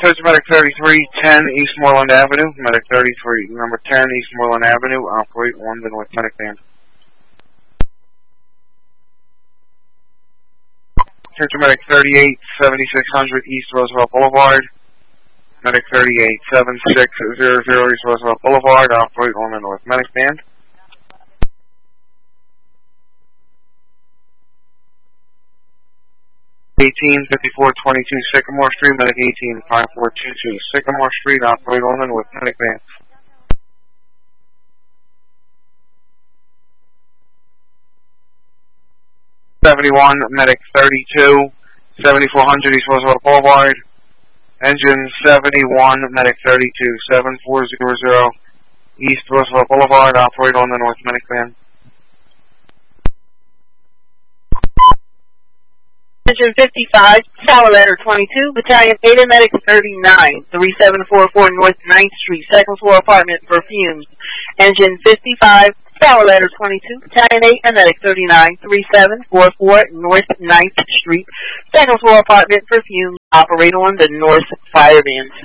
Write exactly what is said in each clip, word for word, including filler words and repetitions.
Search Medic thirty-three ten East Moreland Avenue. Medic thirty-three, number ten East Moreland Avenue. Operate on the North Medic Band. Search Medic thirty-eight seventy-six hundred East Roosevelt Boulevard. Medic thirty-eight seventy-six hundred East Roosevelt Boulevard. Operate on the North Medic Band. eighteen fifty-four twenty-two Sycamore Street, Medic eighteen fifty-four twenty-two Sycamore Street, operate on the North Medic Band. seventy-one Medic thirty-two seventy-four hundred East Roosevelt Boulevard. Engine seventy-one Medic thirty-two seventy-four hundred East Roosevelt Boulevard, operate on the North Medic Band. Engine fifty-five, Tower Ladder twenty-two, Battalion Beta Medic thirty-nine, thirty-seven forty-four North ninth Street, second floor apartment, Perfumes. Engine fifty-five, Tower Ladder twenty-two, Battalion eight Medic thirty-nine, thirty-seven forty-four North ninth Street, second floor apartment, Perfumes. Operate on the North Fire Bands.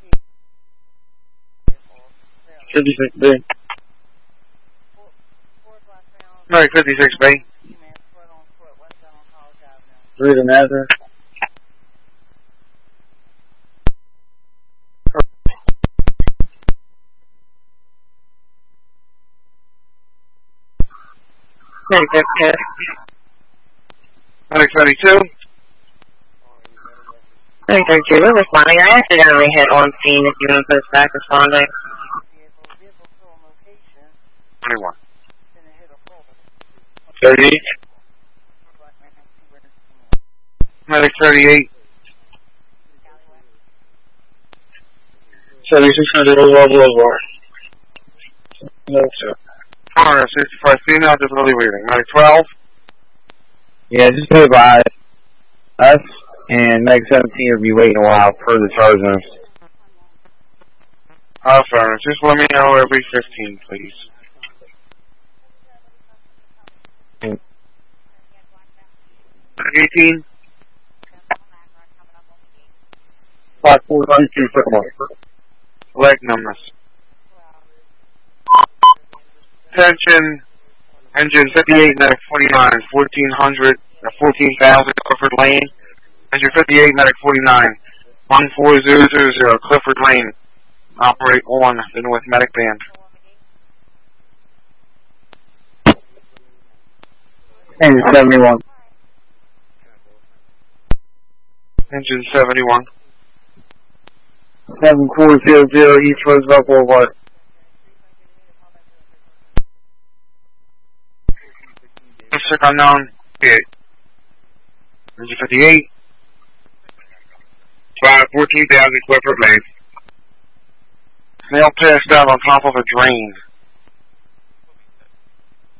fifty-six B. Medic fifty-six B. Three to Nazareth. Medic thirty-two. Medic thirty-two. Medic thirty-two, we're responding. I accidentally hit on scene if you want to push back responding. twenty-one. thirty-eight. Medic thirty-eight. seventy-six hundred Roosevelt Boulevard. No, sir. Coroner sixty-five female, disability reading. Medic twelve. Yeah, just go by us, and Meg seventeen will be waiting a while for the charge nurse. Uh, sir, just let me know every fifteen, please. Mm. eighteen. five four two two Sycamore. Leg numbness. Attention, engine fifty-eight, medic forty-nine, fourteen hundred, uh, fourteen thousand Clifford Lane. Engine fifty-eight, medic forty-nine, one four zero zero zero Clifford Lane. Operate on the North Medic Band. Engine seventy-one. Engine seventy-one. seven four zero zero East Roosevelt Boulevard. District unknown. fifty-eight. Engine fifty-eight. Five fourteen thousand Clifford Lane. Snail passed out on top of a drain.